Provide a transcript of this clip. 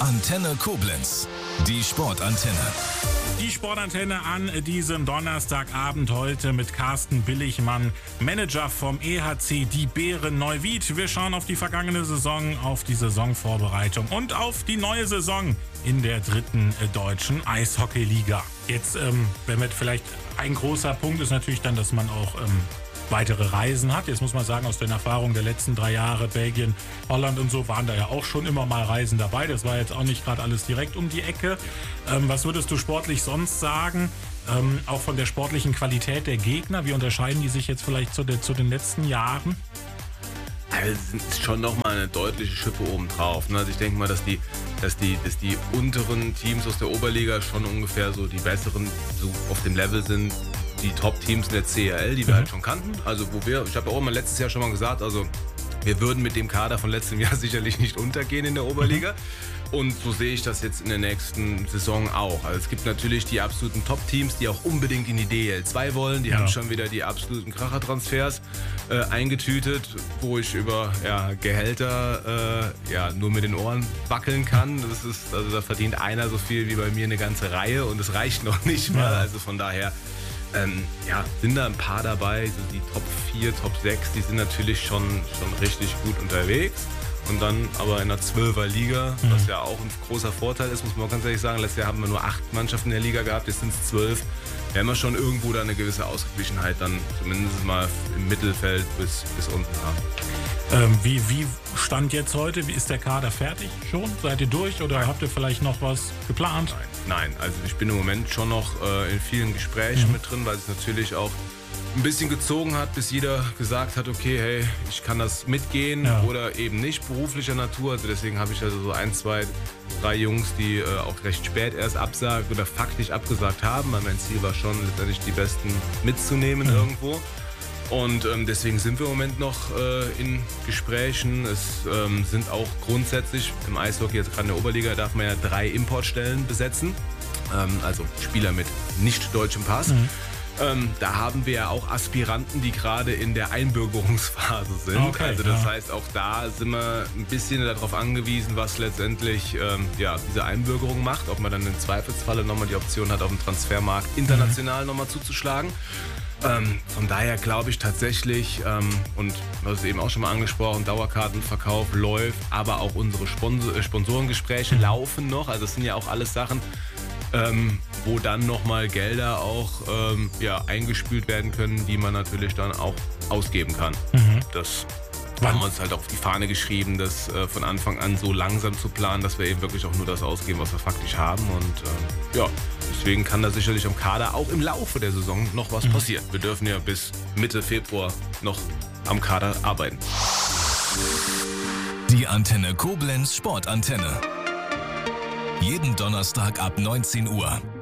Antenne Koblenz, die Sportantenne. Die Sportantenne an diesem Donnerstagabend heute mit Carsten Billigmann, Manager vom EHC Die Bären Neuwied. Wir schauen auf die vergangene Saison, auf die Saisonvorbereitung und auf die neue Saison in der 3. deutschen Eishockeyliga. Jetzt, wenn wir vielleicht ein großer Punkt ist natürlich dann, dass man auch weitere Reisen hat. Jetzt muss man sagen, aus den Erfahrungen der letzten 3 Jahre, Belgien, Holland und so, waren da ja auch schon immer mal Reisen dabei. Das war jetzt auch nicht gerade alles direkt um die Ecke. Was würdest du sportlich sonst sagen? Auch von der sportlichen Qualität der Gegner, wie unterscheiden die sich jetzt vielleicht zu den letzten Jahren? Also ist schon nochmal eine deutliche Schippe obendrauf. Also ich denke mal, dass die unteren Teams aus der Oberliga schon ungefähr so die besseren so auf dem Level sind. Die Top-Teams in der CHL, die wir halt schon kannten. Also ich habe ja auch immer letztes Jahr schon mal gesagt, also wir würden mit dem Kader von letztem Jahr sicherlich nicht untergehen in der Oberliga. Und so sehe ich das jetzt in der nächsten Saison auch. Also es gibt natürlich die absoluten Top-Teams, die auch unbedingt in die DL2 wollen. Die haben schon wieder die absoluten Kracher-Transfers eingetütet, wo ich über Gehälter nur mit den Ohren wackeln kann. Also da verdient einer so viel wie bei mir eine ganze Reihe und es reicht noch nicht mal. Ja. Also von daher sind da ein paar dabei, so die Top 4, Top 6, die sind natürlich schon richtig gut unterwegs. Und dann aber in der 12er Liga, was ja auch ein großer Vorteil ist, muss man ganz ehrlich sagen. Letztes Jahr haben wir nur 8 Mannschaften in der Liga gehabt, jetzt sind es 12. Werden wir schon irgendwo da eine gewisse Ausgeglichenheit dann zumindest mal im Mittelfeld bis unten haben. Wie Stand jetzt heute? Wie ist der Kader fertig schon? Seid ihr durch oder habt ihr vielleicht noch was geplant? Nein, also ich bin im Moment schon noch in vielen Gesprächen mit drin, weil es natürlich auch ein bisschen gezogen hat, bis jeder gesagt hat, okay, hey, ich kann das mitgehen oder eben nicht beruflicher Natur. Also deswegen habe ich also so 1, 2, 3 Jungs, die auch recht spät erst absagen oder faktisch abgesagt haben, weil mein Ziel war schon, letztendlich die Besten mitzunehmen irgendwo. Und deswegen sind wir im Moment noch in Gesprächen. Es sind auch grundsätzlich im Eishockey, jetzt gerade in der Oberliga, darf man ja 3 Importstellen besetzen. Also Spieler mit nicht deutschem Pass. Da haben wir ja auch Aspiranten, die gerade in der Einbürgerungsphase sind. Okay, also das heißt, auch da sind wir ein bisschen darauf angewiesen, was letztendlich diese Einbürgerung macht. Ob man dann im Zweifelsfalle nochmal die Option hat, auf dem Transfermarkt international nochmal zuzuschlagen. Von daher glaube ich tatsächlich, und du hast es eben auch schon mal angesprochen, Dauerkartenverkauf läuft, aber auch unsere Sponsorengespräche laufen noch. Also das sind ja auch alles Sachen, wo dann nochmal Gelder auch eingespült werden können, die man natürlich dann auch ausgeben kann. Das haben wir uns halt auf die Fahne geschrieben, das von Anfang an so langsam zu planen, dass wir eben wirklich auch nur das ausgeben, was wir faktisch haben. Und deswegen kann da sicherlich am Kader auch im Laufe der Saison noch was passieren. Wir dürfen ja bis Mitte Februar noch am Kader arbeiten. Die Antenne Koblenz Sportantenne. Jeden Donnerstag ab 19 Uhr.